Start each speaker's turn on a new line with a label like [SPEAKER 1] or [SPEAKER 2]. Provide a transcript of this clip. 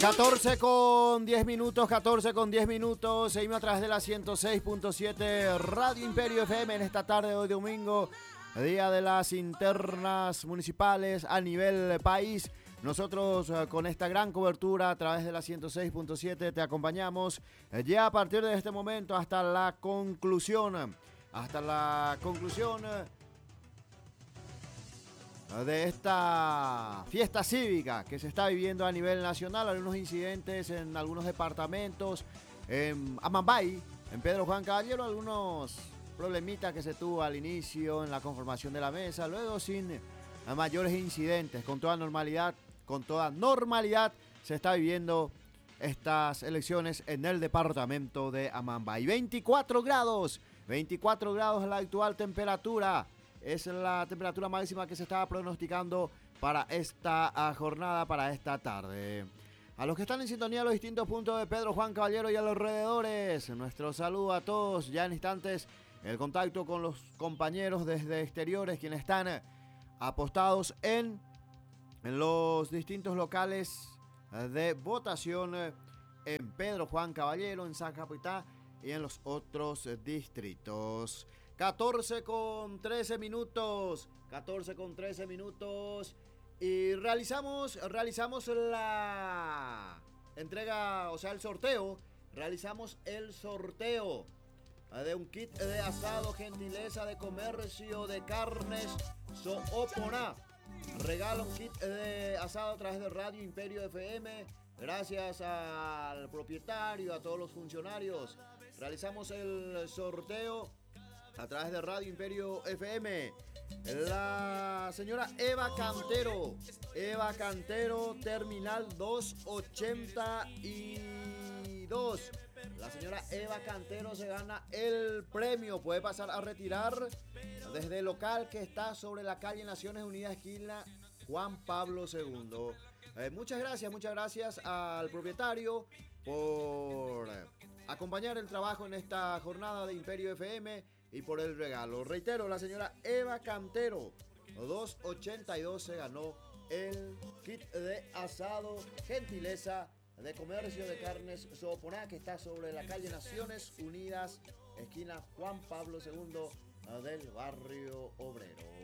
[SPEAKER 1] 14 con 10 minutos, 14 con 10 minutos. Seguimos a través de la 106.7 Radio Imperio FM en esta tarde de hoy domingo, día de las internas municipales a nivel país. Nosotros con esta gran cobertura a través de la 106.7 te acompañamos ya a partir de este momento hasta la conclusión. Hasta la conclusión de esta fiesta cívica que se está viviendo a nivel nacional. Algunos incidentes en algunos departamentos, en Amambay, en Pedro Juan Caballero, algunos problemitas que se tuvo al inicio en la conformación de la mesa, luego sin mayores incidentes, con toda normalidad se está viviendo estas elecciones en el departamento de Amambay. 24 grados es la actual temperatura. Es la temperatura máxima que se estaba pronosticando para esta jornada, para esta tarde. A los que están en sintonía a los distintos puntos de Pedro Juan Caballero y a los alrededores, nuestro saludo a todos. Ya en instantes el contacto con los compañeros desde exteriores, quienes están apostados en los distintos locales de votación en Pedro Juan Caballero, en San Capitán y en los otros distritos. 14 con 13 minutos y realizamos la entrega, o sea, el sorteo de un kit de asado, gentileza de comercio de carnes Sooponá. Regala un kit de asado a través de Radio Imperio FM. Gracias al propietario, a todos los funcionarios. Realizamos el sorteo a través de Radio Imperio FM. La señora Eva Cantero, terminal 282. La señora Eva Cantero se gana el premio. Puede pasar a retirar desde el local que está sobre la calle Naciones Unidas, esquina Juan Pablo II. Muchas gracias al propietario por acompañar el trabajo en esta jornada de Imperio FM y por el regalo. Reitero, la señora Eva Cantero, 282, se ganó el kit de asado, gentileza de comercio de carnes Sooponá, que está sobre la calle Naciones Unidas, esquina Juan Pablo II del barrio Obrero.